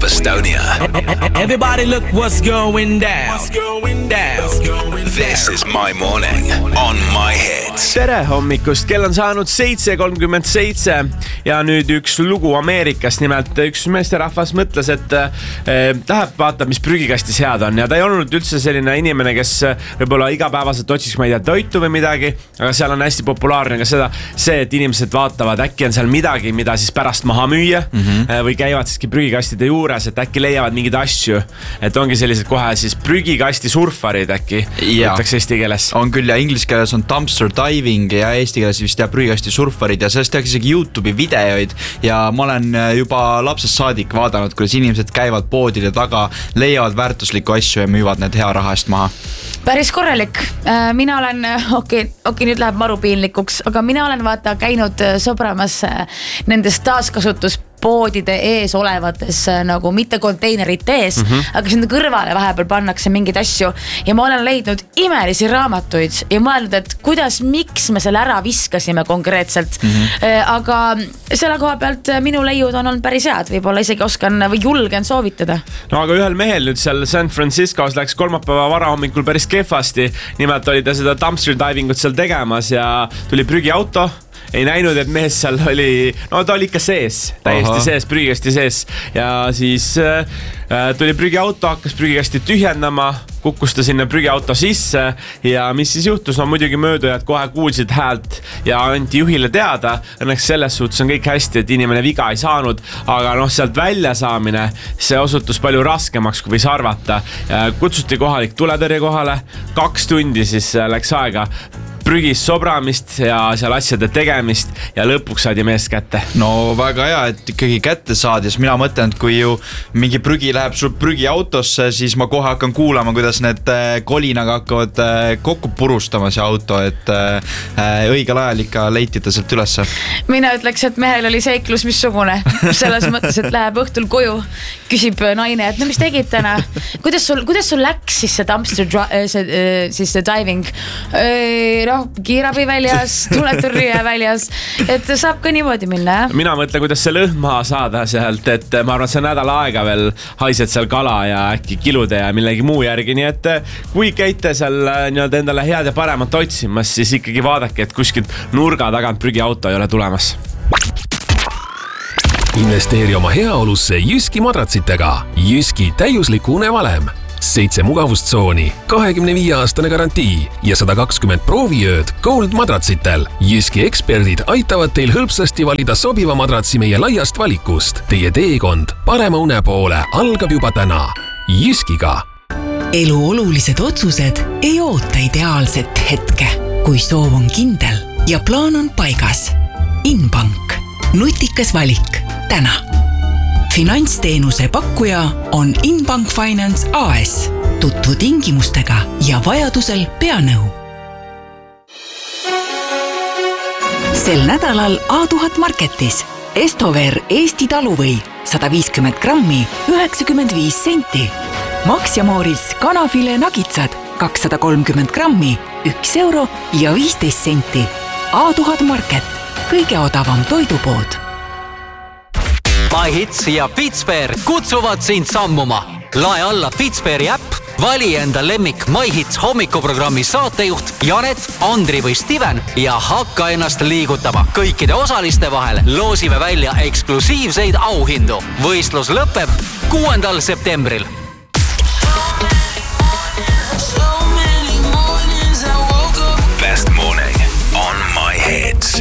Estonia. Everybody look what's going down. This is My Morning on My Hits. Tere hommikust, kell on saanud 7:37 ja nüüd üks lugu Ameerikast. Nimelt üks meesterahvas mõtles, et läheb vaatab, mis prügikastis head on. Ja ta ei olnud üldse selline inimene, kes võib-olla igapäevaselt otsiks, ma ei tea, toitu või midagi. Aga seal on hästi populaarne ka see, et inimesed vaatavad, äkki on seal midagi, mida siis pärast maha müüa või käivad siiski prügikastide juures, et äkki leiavad mingeid asju. Et ongi sellised kohe siis prügikasti surfarid äkki, ütleks eesti keeles. On küll ja inglise keeles on dumpster diving ja eesti keeles vist teab prügikasti surfarid ja sellest tehakse isegi YouTube'i videoid ja ma olen juba lapsest saadik vaadanud, kuidas inimesed käivad poodide taga, leiavad väärtuslikku asju ja müüvad need hea raha eest maha. Päris korralik. Mina olen, nüüd läheb maru piinlikuks, aga mina olen käinud sobramas nendes taaskasutuspoodide ees olevates nagu mitte konteinerite ees, aga sinna kõrvale vahepeal pannakse mingeid asju ja ma olen leidnud imelisi raamatuid ja mõelnud, et miks me selle ära viskasime konkreetselt. Aga selle koha pealt minu leiud on olnud päris head, võib-olla isegi oskan või julgen soovitada. No aga ühel mehel nüüd seal San Franciscos läks kolmapäeva varahommikul päris kehvasti. Nimelt oli ta seda dumpster divingut seal tegemas ja tuli prügiauto. Ei näinud, et mees seal oli, no ta oli ikka sees, täiesti sees, prügikasti sees. Ja siis tuli prügiauto, hakkas prügikasti tühjendama, kukkus ta sinna prügiauto sisse ja mis siis juhtus, no muidugi möödujad kohe kuulsid häält ja anti juhile teada. Õnneks selles suhtes on kõik hästi, et inimene viga ei saanud, aga sealt välja saamine, see osutus palju raskemaks, kui võis arvata. Kutsuti kohalik tuletõrje kohale, 2 tundi siis läks aega prügis sobramist ja seal asjade tegemist ja lõpuks saadi mees kätte. No väga hea, et ikkagi kätte saad ja mina mõtlen, et kui ju mingi prügi läheb sul prügiautosse, siis ma kohe hakkan kuulama, kuidas need kolinaga hakkavad kokku purustama see auto, et õigel ajal ikka leitida sealt ülesse. Mina ütleks, et mehel oli seiklus missugune. Selles mõttes, et läheb õhtul koju, küsib naine, et no mis tegid täna? Kuidas sul läks siis see dumpster siis see diving? Kiirabi väljas, tuletõrje väljas, et saab ka niimoodi minna. Mina mõtlen, kuidas see lõhn maha saada sealt, et ma arvan, et see nädal aega veel haised seal kala ja äkki kilude ja millegi muu järgi, nii et kui käite seal endale head ja paremat otsimas, siis ikkagi vaadake, et kuskilt nurga tagant prügiauto ei ole tulemas. Investeeri oma heaolusse Jyski madratsitega. Jyski täiusliku unevalem. 7 mugavustsooni, 25-aastane garantii ja 120 prooviööd Gold madratsitel. Jyski eksperdid aitavad teil hõlpsasti valida sobiva madratsi meie laiast valikust. Teie teekond parema une poole algab juba täna. Jyskiga. Elu olulised otsused ei oota ideaalset hetke, kui soov on kindel ja plaan on paigas. Inbank. Nutikas valik. Täna. Finantsteenuse pakkuja on Inbank Finance AS. Tutvu tingimustega ja vajadusel pea nõu. Sel nädalal A1000 Marketis Estover Eesti taluvõi 150 grammi 95 senti. Max ja Mooris kanafile nagitsad 230 grammi 1 euro ja 15 senti. A1000 Market, kõige odavam toidupood. My Hits ja Pittsburgh kutsuvad sind sammuma. Lae alla Pittsburghi äpp, vali enda lemmik My Hits hommikuprogrammi saatejuht Janet, Andri või Steven ja hakka ennast liigutama. Kõikide osaliste vahel loosime välja eksklusiivseid auhindu. Võistlus lõpeb 6. septembril.